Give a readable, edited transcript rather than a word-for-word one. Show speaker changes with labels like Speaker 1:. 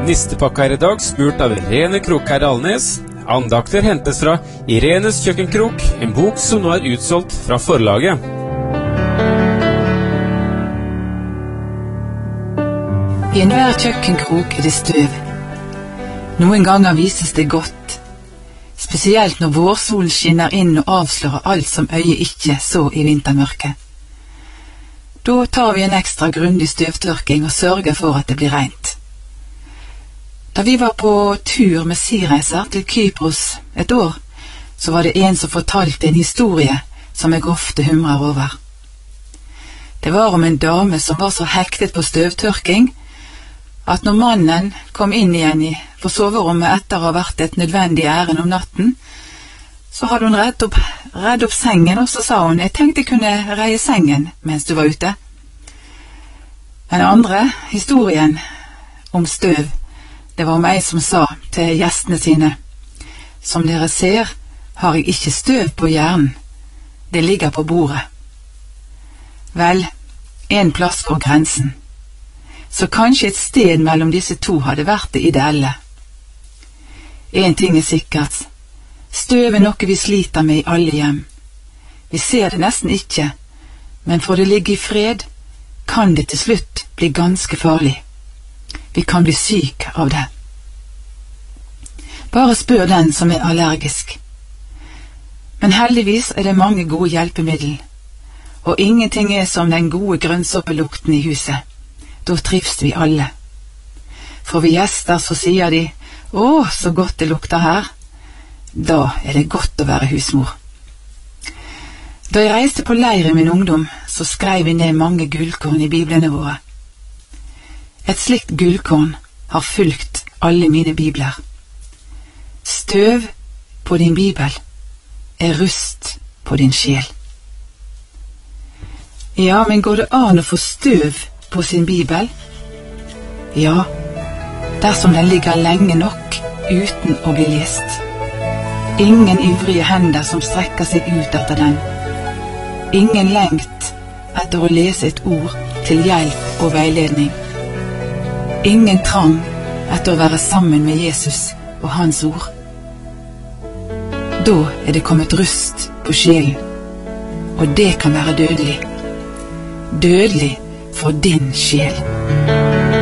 Speaker 1: nistepakka her I dag, spurt av Irene Krokherre Alnes. Andakter hentes fra Irenes kjøkkenkrok, en bok som nå utsolgt fra forlaget.
Speaker 2: I enhver kjøkkenkrok det støv. Noen ganger vises det godt, spesielt når vårsolen skinner inn og avslører alt som øyet ikke så I vintermørket. Da tar vi en ekstra grundig støvtørking og sørger for at det blir rent. Da vi var på tur med sireiser til Kypros et år, så var det en som fortalte en historie som jeg ofte humrer over. Det var om en dame som var så hektet på støvtørking, at når mannen kom inn igjen på soverommet etter å ha vært et nødvendig ærend om natten, så hadde hun redd opp sengen, og så sa hun, jeg tenkte jeg kunne reie sengen mens du var ute. Den andre historien om støv, det var meg som sa til gjestene sine, som dere ser, har jeg ikke støv på hjernen, det ligger på bordet. Vel, en plass går grensen. Så kanskje et sted mellom disse to hadde vært det ideelle. En ting sikkert, støv noe vi sliter med I alle hjem. Vi ser det nesten ikke, men for det ligger I fred, kan det til slutt bli ganske farlig. Vi kan bli syk av det. Bare spør den som allergisk. Men heldigvis det mange gode hjelpemiddel, og ingenting som den gode grønnsoppelukten I huset. Da trivs vi alle. For vi gjester så sier de, så godt det lukter her. Da det godt å være husmor. Da jeg reiste på leir I min ungdom, så skrev vi ned mange gullkorn I biblene våre. Et slikt gullkorn har fulgt alle mine bibler. Støv på din bibel rust på din sjel. Ja, men går det an å få støv på sin bibel? Ja, dersom den ligger lenge nok uten å bli lest. Ingen ivrige hender som strekker seg ut etter den. Ingen lengt etter å lese et ord til hjelp og veiledning. Ingen trang etter å være sammen med Jesus og hans ord. Da det kommet rust på sjelen, og det kan være dødelig. Dødelig for din sjel.